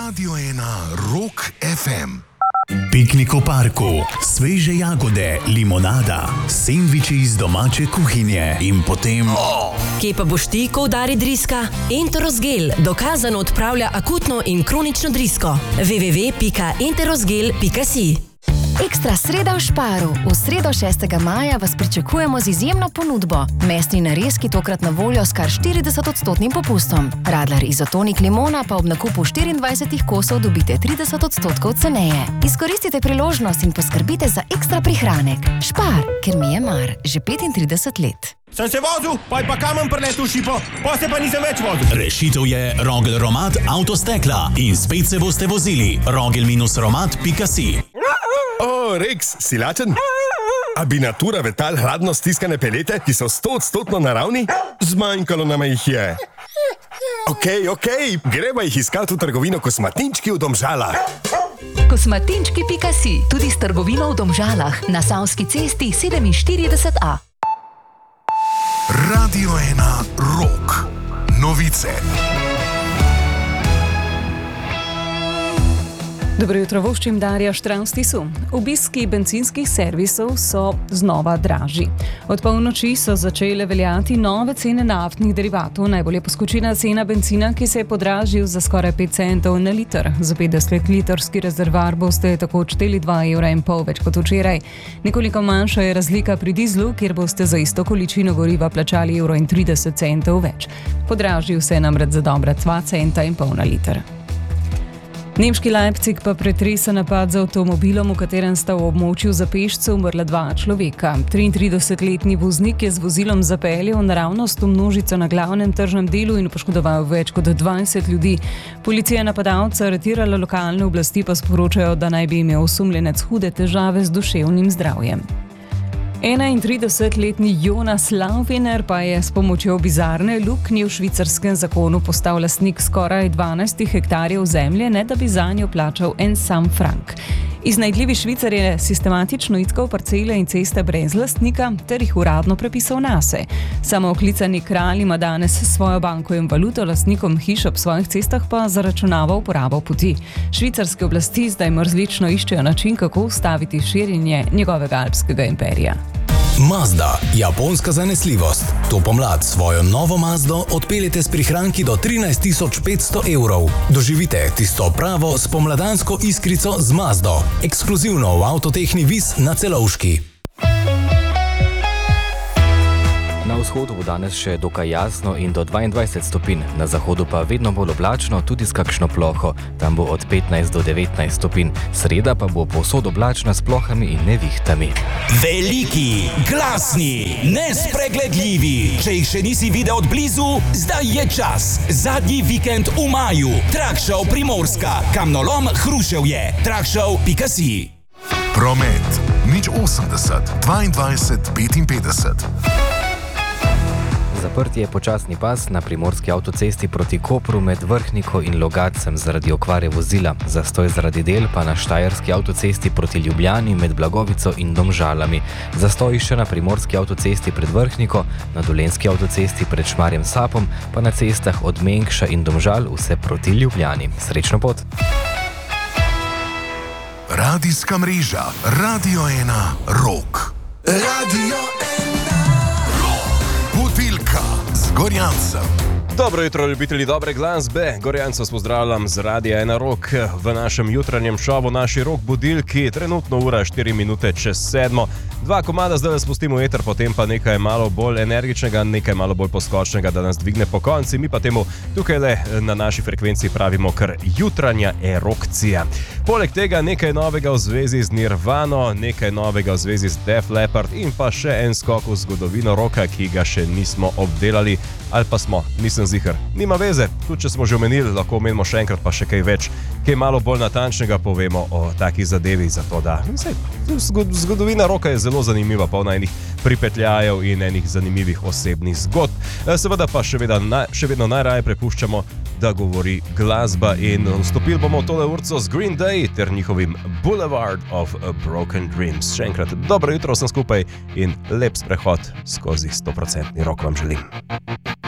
Radio 1 Rock FM. Piknik v parku, sveže jagode, limonada, sendviči iz domače kuhinje in potem... Kje pa boš ti, ko udari driska? Enterosgel dokazano odpravlja akutno in kronično drisko. www.enterosgel.si. Ekstra sreda v Šparu. V sredo 6. maja vas pričakujemo z izjemno ponudbo. Mesni narezki tokrat na voljo s kar 40% popustom. Radler izotonik limona pa ob nakupu 24 kosov dobite 30% ceneje. Izkoristite priložnost in poskrbite za ekstra prihranek. Špar, ker mi je mar, že 35 let. Sem se vozil, pa kamen preletel šipo, pa se pa nisem več vozil. Rešitev je Rogel Romat avtostekla in spet se boste vozili. Rogel-romat.si. O, Rex, si lačen? A bi Natura Vetal hladno stiskane pelete, ki so 100% naravni? Zmanjkalo nam jih je. Okej, greva jih iskati v trgovino Kosmatinčki v Domžalah. Kosmatinčki.si, tudi s trgovino v Domžalah, na Savski cesti 47A. Radio 1 Rock. Novice. Dobro jutro, voščim Darja Štravstisu. Obiski bencinskih servisov so znova dražji. Od polnoči so začele veljati nove cene naftnih derivatov. Najbolj je poskočila cena benzina, ki se je podražil za skoraj 5 centov na liter. Za 50-litrski rezervoar boste tako odšteli 2,5 € več kot včeraj. Nekoliko manjša je razlika pri dizlu, kjer boste za isto količino goriva plačali 1,30 € več. Podražil se je namreč za dobra 2,5 centa na liter. Nemški Leipzig pa pretresa napad z avtomobilom, v katerem sta v območju za pešce umrla 2 človeka. 33-letni voznik je z vozilom zapeljal naravnost v množico na glavnem tržnem delu in poškodoval več kot 20 ljudi. Policija je napadalca aretirala, lokalne oblasti pa sporočajo, da naj bi imel osumljenec hude težave z duševnim zdravjem. 31-letni Jonas Laufener pa je s pomočjo bizarne luknje v švicarskem zakonu postal lastnik skoraj 12 hektarjev zemlje, ne da bi zanjo plačal en sam frank. Iznajdljivi Švicar je sistematično iskal parcele in ceste brez lastnika ter jih uradno prepisal nase. Samooklicani kralj ima danes svojo banko in valuto, lastnikom hiš ob svojih cestah pa zaračunava uporabo poti. Švicarske oblasti zdaj mrzlično iščejo način, kako ustaviti širjenje njegovega alpskega imperija. Mazda, japonska zanesljivost. To pomlad svojo novo Mazdo odpeljete s prihranki do 13 500 €. Doživite tisto pravo spomladansko iskrico z Mazdo. Ekskluzivno v Avtotehni Vis na Celovški. Na vzhodu bo danes še dokaj jasno in do 22 stopinj, na zahodu pa vedno bolj oblačno, tudi s kakšno ploho. Tam bo od 15 do 19 stopinj. Sreda pa bo povsod oblačna s plohami in nevihtami. Veliki, glasni, nespregledljivi. Če jih še nisi videl od blizu, zdaj je čas. Zadnji vikend v maju. Trakshow Primorska, kamnolom Hruševje. Trakshow.si. Promet. 080 22 55. Zaprt je počasni pas na primorski avtocesti proti Kopru med Vrhniko in Logatcem zaradi okvare vozila. Zastoj zaradi del pa na štajerski avtocesti proti Ljubljani med Blagovico in Domžalami. Zastoj še na primorski avtocesti pred Vrhniko, na dolenjski avtocesti pred Šmarjem Sapom, pa na cestah od Mengša in Domžal vse proti Ljubljani. Srečno pot! Radijska mreža Radio 1 Rock. Radio 1 Budilka z Gorjancem. Dobro jutro, ljubitelji dobre glasbe. Gorjanca vas pozdravljam z Radia 1 Rock v našem jutranjem šovu, naši rock budilki. Trenutno ura 4 minute čez 7. 2 komada zdaj spustimo eter, potem pa nekaj malo bolj energičnega, nekaj malo bolj poskočnega, da nas dvigne po konci. Mi pa temu tukaj le na naši frekvenciji pravimo kar jutranja erokcija. Poleg tega nekaj novega v zvezi z Nirvano, nekaj novega v zvezi z Def Leppard in pa še en skok v zgodovino roka, ki ga še nismo obdelali. Ali pa smo, nisem ziher. Nima veze, tudi če smo že omenili, lahko omenimo še enkrat pa še kaj več, kaj malo bolj natančnega povemo o takih zadevi, zato da zgodovina roka je zelo zanimiva, polna enih pripetljajev in enih zanimivih osebnih zgodb. Seveda pa še vedno najraje prepuščamo, da govori glasba in vstopili bomo v tole urco z Green Day ter njihovim Boulevard of Broken Dreams. Še enkrat dobro jutro vsem skupaj in lep sprehod skozi 100% rock vam želim.